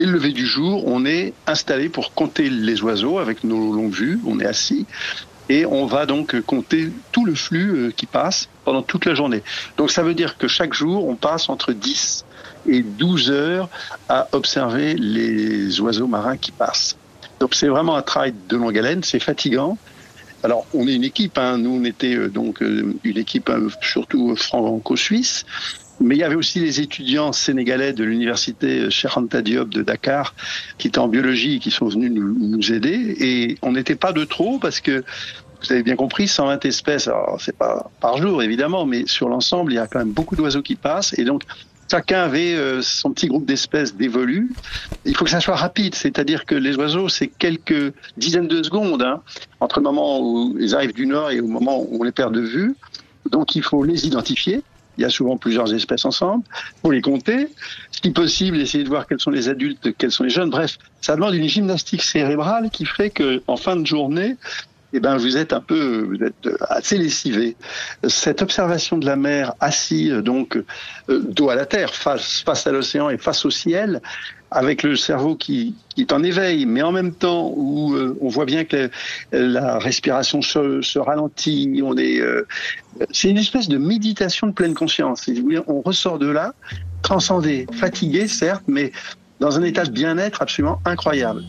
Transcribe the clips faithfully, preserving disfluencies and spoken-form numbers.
Et le lever du jour, on est installé pour compter les oiseaux avec nos longues vues, on est assis. Et on va donc compter tout le flux qui passe pendant toute la journée. Donc ça veut dire que chaque jour, on passe entre dix et douze heures à observer les oiseaux marins qui passent. Donc c'est vraiment un travail de longue haleine, c'est fatigant. Alors on est une équipe, hein. Nous on était donc une équipe surtout franco-suisse. Mais il y avait aussi les étudiants sénégalais de l'université Cheikh Anta Diop de Dakar qui étaient en biologie et qui sont venus nous, nous aider. Et on n'était pas de trop parce que, vous avez bien compris, cent vingt espèces, alors c'est pas par jour évidemment, mais sur l'ensemble, il y a quand même beaucoup d'oiseaux qui passent. Et donc, chacun avait euh, son petit groupe d'espèces dévolues. Il faut que ça soit rapide, c'est-à-dire que les oiseaux, c'est quelques dizaines de secondes, hein, entre le moment où ils arrivent du nord et au moment où on les perd de vue. Donc, il faut les identifier. Il y a souvent plusieurs espèces ensemble. Il faut les compter. Si possible, essayer de voir quels sont les adultes, quels sont les jeunes. Bref, ça demande une gymnastique cérébrale qui fait que, en fin de journée, eh ben, vous êtes un peu, vous êtes assez lessivé. Cette observation de la mer assis, donc, dos à la terre, face, face à l'océan et face au ciel, avec le cerveau qui, qui est en éveil, mais en même temps où euh, on voit bien que la, la respiration se, se ralentit, on est, euh, c'est une espèce de méditation de pleine conscience. Si vous voulez, on ressort de là, transcendé, fatigué certes, mais dans un état de bien-être absolument incroyable.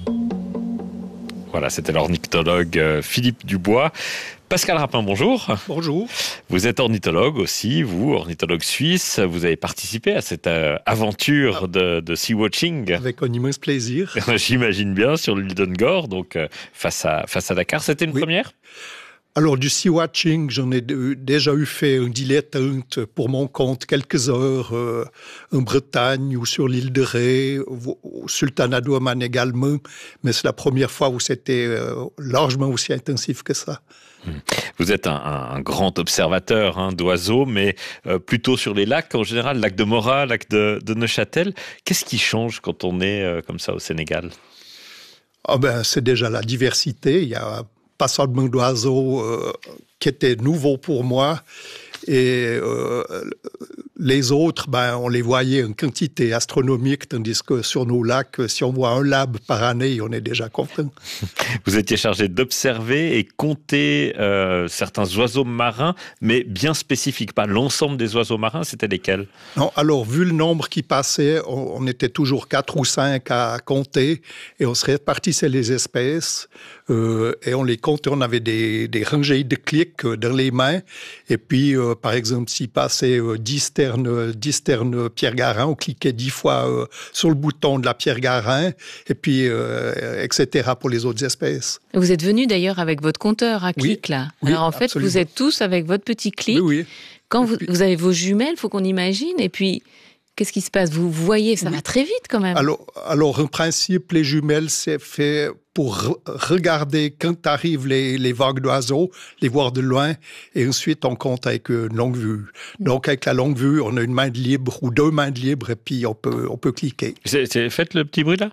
Voilà, c'était l'ornithologue Philippe Dubois. Pascal Rapin, bonjour. Bonjour. Vous êtes ornithologue aussi, vous, ornithologue suisse. Vous avez participé à cette euh, aventure de, de sea-watching. Avec un immense plaisir. J'imagine bien, sur l'île d'Ungor, donc euh, face à, face à Dakar. C'était une oui. première ? Alors, du sea-watching, j'en ai de, déjà eu fait un dilettante pour mon compte, quelques heures euh, en Bretagne ou sur l'île de Ré, au Sultanat d'Oman également, mais c'est la première fois où c'était euh, largement aussi intensif que ça. Vous êtes un, un grand observateur hein, d'oiseaux, mais euh, plutôt sur les lacs, en général, lac de Morat, lac de, de Neuchâtel. Qu'est-ce qui change quand on est euh, comme ça au Sénégal ? Ah ben, c'est déjà la diversité, il y a pas seulement d'oiseaux euh, qui étaient nouveaux pour moi. Et euh, les autres, ben, on les voyait en quantité astronomique, tandis que sur nos lacs, si on voit un lab par année, on est déjà content. Vous étiez chargé d'observer et compter euh, certains oiseaux marins, mais bien spécifiques, pas l'ensemble des oiseaux marins, c'était lesquels ? Non, alors, vu le nombre qui passait, on, on était toujours quatre ou cinq à compter, et on se répartissait les espèces, euh, et on les comptait, on avait des, des rangées de clics dans les mains, et puis, euh, par exemple, s'il passait euh, dix ternes, dix ternes Pierre Garin, on cliquait dix fois euh, sur le bouton de la Pierre Garin, et puis, euh, et cetera pour les autres espèces. Vous êtes venu d'ailleurs avec votre compteur à clics, oui, là. Oui, Alors, en fait, absolument. vous êtes tous avec votre petit clic. Oui, oui. Quand vous, puis... vous avez vos jumelles, il faut qu'on imagine, et puis... Qu'est-ce qui se passe ? Vous voyez, ça oui. va très vite quand même. Alors, alors, en principe, les jumelles, c'est fait pour re- regarder quand arrivent les, les vagues d'oiseaux, les voir de loin, et ensuite on compte avec une longue vue. Donc, avec la longue vue, on a une main de libre ou deux mains de libre, et puis on peut, on peut cliquer. C'est, c'est, faites le petit bruit là ?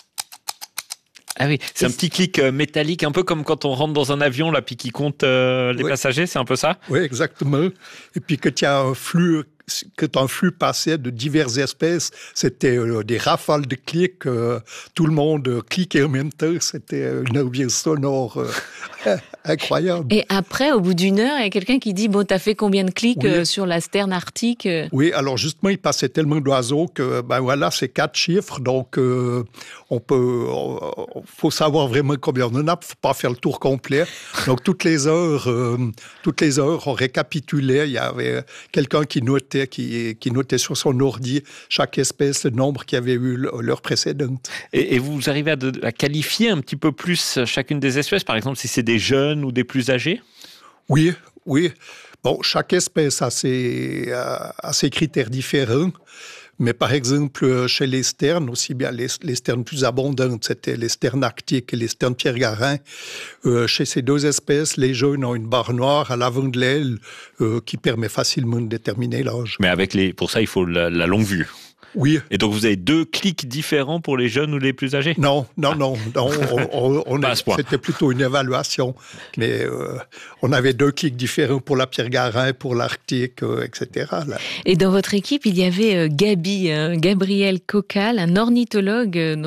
Ah oui, c'est un petit clic métallique, un peu comme quand on rentre dans un avion, là, puis qui compte euh, les oui. passagers, c'est un peu ça ? Oui, exactement. Et puis quand il y a un flux, quand un flux passait de diverses espèces, c'était euh, des rafales de clics, euh, tout le monde euh, cliquait en même temps, c'était une ambiance sonore euh, incroyable. Et après, au bout d'une heure, il y a quelqu'un qui dit, bon, t'as fait combien de clics oui. euh, sur la sterne arctique ? Oui, alors justement, il passait tellement d'oiseaux que, ben voilà, c'est quatre chiffres, donc euh, on peut, il faut savoir vraiment combien on en a, faut pas faire le tour complet. Donc toutes les heures, euh, toutes les heures, on récapitulait, il y avait quelqu'un qui notait, qui, qui notait sur son ordi chaque espèce, le nombre qu'il y avait eu l'heure précédente. Et, et vous arrivez à, de, à qualifier un petit peu plus chacune des espèces, par exemple, si c'est des jeunes ou des plus âgés ? Oui, oui. Bon, chaque espèce a ses, a ses critères différents. Mais par exemple, chez les sternes, aussi bien les, les sternes plus abondantes, c'était les sternes arctiques et les sternes Pierre Garin. Euh, chez ces deux espèces, les jeunes ont une barre noire à l'avant de l'aile euh, qui permet facilement de déterminer l'âge. Mais avec les, pour ça, il faut la, la longue vue. Oui. Et donc vous avez deux clics différents pour les jeunes ou les plus âgés? Non, non, ah. non. non on, on, on Pas à est, ce point. C'était plutôt une évaluation. Mais euh, on avait deux clics différents pour la Pierre Garin, pour l'Arctique, euh, et cetera. Là. Et dans votre équipe, il y avait euh, Gabi, hein, Gabriel Cocal, un ornithologue euh,